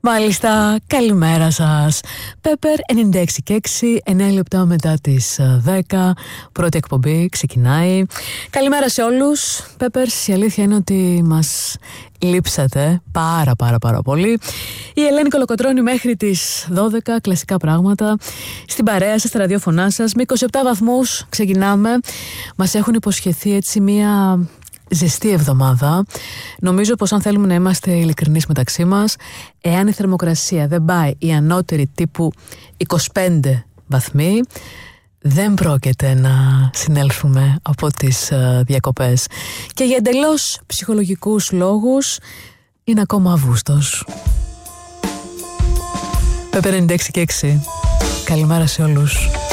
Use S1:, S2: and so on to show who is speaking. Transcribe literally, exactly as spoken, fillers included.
S1: Μάλιστα, καλημέρα σας. Πέπερ ενενήντα έξι και έξι, εννέα λεπτά μετά τις δέκα. Πρώτη εκπομπή ξεκινάει. Καλημέρα σε όλους. Πέπερ, η αλήθεια είναι ότι μας λείψατε πάρα πάρα πάρα πολύ. Η Ελένη Κολοκοτρώνη μέχρι τις δώδεκα, κλασικά πράγματα. Στην παρέα σας, στα ραδιόφωνά σας, με είκοσι επτά βαθμούς ξεκινάμε. Μας έχουν υποσχεθεί έτσι μία ζεστή εβδομάδα. Νομίζω πως αν θέλουμε να είμαστε ειλικρινείς μεταξύ μας, εάν η θερμοκρασία δεν πάει η ανώτερη τύπου είκοσι πέντε βαθμοί, δεν πρόκειται να συνέλθουμε από τις uh, διακοπές. Και για εντελώς ψυχολογικούς λόγους είναι ακόμα Αύγουστος. Πέπερ ενενήντα έξι και έξι. Καλημέρα σε όλους.